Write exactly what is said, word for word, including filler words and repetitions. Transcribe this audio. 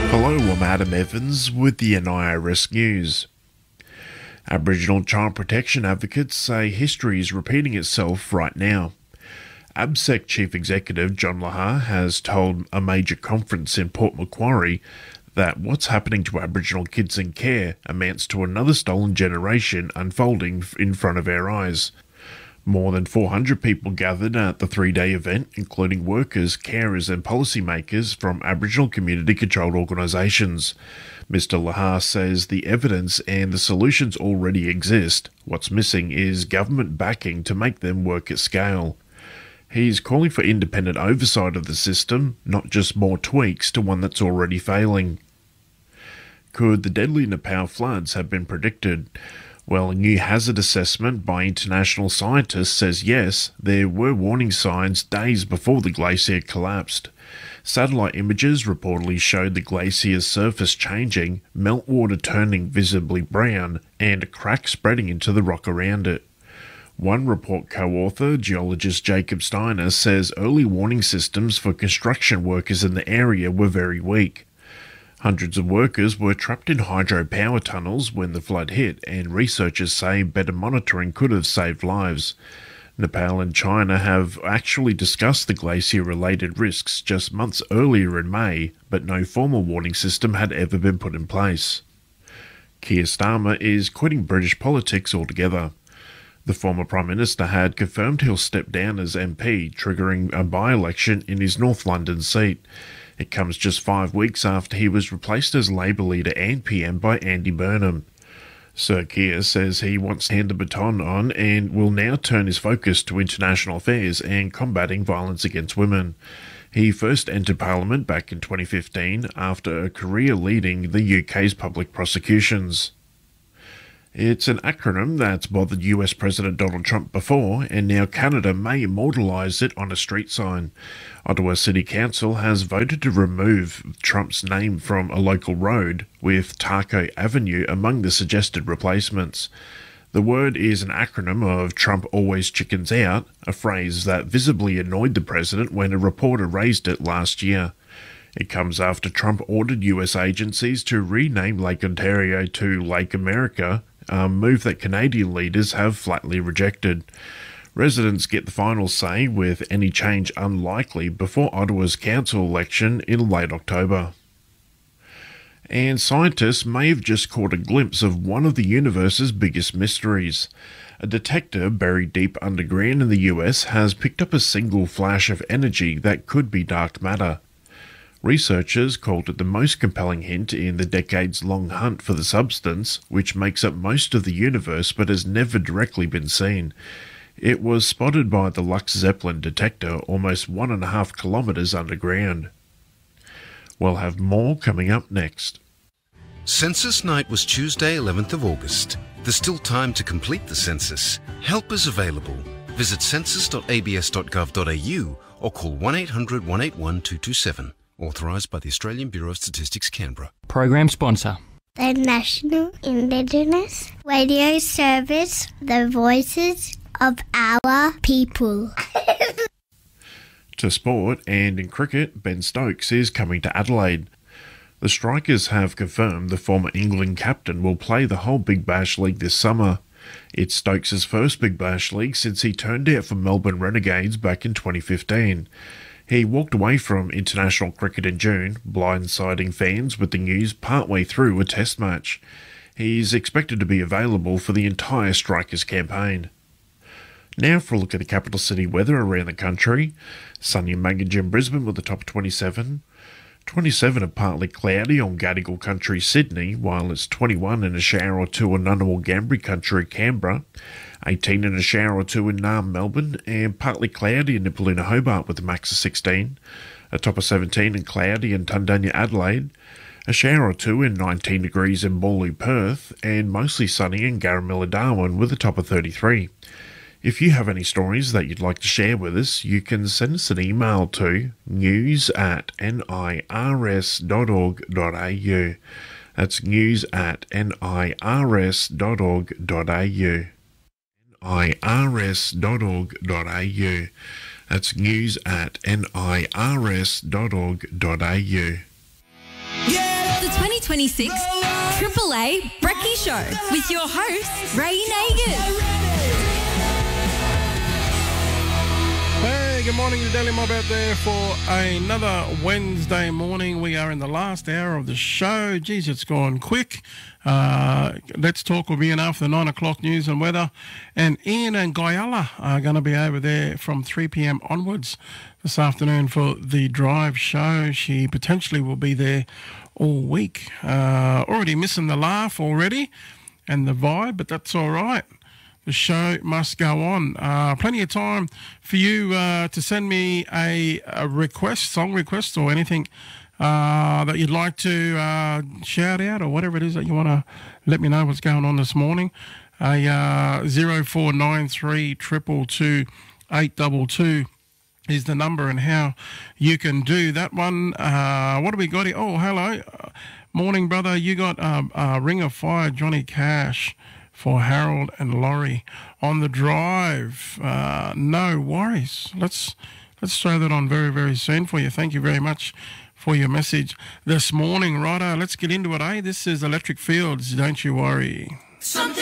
Hello, I'm Adam Evans with the N I R S News. Aboriginal child protection advocates say history is repeating itself right now. ABSEC Chief Executive John Lahar has told a major conference in Port Macquarie that what's happening to Aboriginal kids in care amounts to another stolen generation unfolding in front of our eyes. More than four hundred people gathered at the three-day event, including workers, carers and policymakers from Aboriginal community-controlled organisations. Mister Lahar says the evidence and the solutions already exist. What's missing is government backing to make them work at scale. He's calling for independent oversight of the system, not just more tweaks to one that's already failing. Could the deadly Nepal floods have been predicted? Well, a new hazard assessment by international scientists says yes, there were warning signs days before the glacier collapsed. Satellite images reportedly showed the glacier's surface changing, meltwater turning visibly brown, and a crack spreading into the rock around it. One report co-author, geologist Jacob Steiner, says early warning systems for construction workers in the area were very weak. Hundreds of workers were trapped in hydropower tunnels when the flood hit, and researchers say better monitoring could have saved lives. Nepal and China have actually discussed the glacier-related risks just months earlier in May, but no formal warning system had ever been put in place. Keir Starmer is quitting British politics altogether. The former Prime Minister had confirmed he'll step down as M P, triggering a by-election in his North London seat. It comes just five weeks after he was replaced as Labour leader and P M by Andy Burnham. Sir Keir says he wants to hand the baton on and will now turn his focus to international affairs and combating violence against women. He first entered Parliament back in twenty fifteen after a career leading the U K's public prosecutions. It's an acronym that's bothered U S President Donald Trump before, and now Canada may immortalise it on a street sign. Ottawa City Council has voted to remove Trump's name from a local road, with Taco Avenue among the suggested replacements. The word is an acronym of Trump always chickens out, a phrase that visibly annoyed the president when a reporter raised it last year. It comes after Trump ordered U S agencies to rename Lake Ontario to Lake America, a move that Canadian leaders have flatly rejected. Residents get the final say, with any change unlikely before Ottawa's council election in late October. And scientists may have just caught a glimpse of one of the universe's biggest mysteries. A detector buried deep underground in the U S has picked up a single flash of energy that could be dark matter. Researchers called it the most compelling hint in the decades-long hunt for the substance, which makes up most of the universe but has never directly been seen. It was spotted by the Lux Zeppelin detector almost one and a half kilometres underground. We'll have more coming up next. Census night was Tuesday, eleventh of August. There's still time to complete the census. Help is available. Visit census dot a b s dot gov dot a u or call one eight hundred, one eight one, two two seven. Authorised by the Australian Bureau of Statistics, Canberra. Program sponsor. The National Indigenous Radio Service, the voices of our people. To sport, and in cricket, Ben Stokes is coming to Adelaide. The Strikers have confirmed the former England captain will play the whole Big Bash League this summer. It's Stokes' first Big Bash League since he turned out for Melbourne Renegades back in twenty fifteen. He walked away from international cricket in June, blindsiding fans with the news partway through a test match. He's expected to be available for the entire Strikers campaign. Now for a look at the capital city weather around the country. Sunny and Maggie in Brisbane with a top twenty-seven. twenty-seven and partly cloudy on Gadigal Country, Sydney, while it's twenty-one and a shower or two on Ngunnawal Ngambri Country, Canberra. eighteen and a shower or two in Naarm, Melbourne, and partly cloudy in Nipaluna, Hobart with a max of sixteen. A top of seventeen and cloudy in Tundanya, Adelaide. A shower or two in nineteen degrees in Ballou, Perth, and mostly sunny in Garamilla, Darwin with a top of thirty-three. If you have any stories that you'd like to share with us, you can send us an email to news at nirs dot org dot a u. That's news at nirs dot org dot a u. nirs dot org dot a u. That's news at nirs dot org dot a u. Yeah! The twenty twenty-six Triple A Brekkie Show with your host, Ray Nagin. Hey, good morning to Daily Mob out there for another Wednesday morning. We are in the last hour of the show. Geez, it's gone quick. Uh, Let's Talk will be in after the nine o'clock news and weather. And Ian and Guyala are going to be over there from three p.m. onwards this afternoon for the Drive show. She potentially will be there all week. Uh, already missing the laugh already and the vibe, but that's all right. The show must go on. Uh, plenty of time for you uh, to send me a, a request, song request or anything uh, that you'd like to uh, shout out or whatever it is that you want to let me know what's going on this morning. A uh, zero four nine three two two two eight two two is the number and how you can do that one. Uh, what do we got here? Oh, hello. Uh, morning, brother. You got uh, uh, Ring of Fire, Johnny Cash for Harold and Laurie on the Drive. Uh, no worries. Let's let's throw that on very, very soon for you. Thank you very much for your message this morning. Righto, let's get into it, eh? This is Electric Fields, Don't You Worry. Something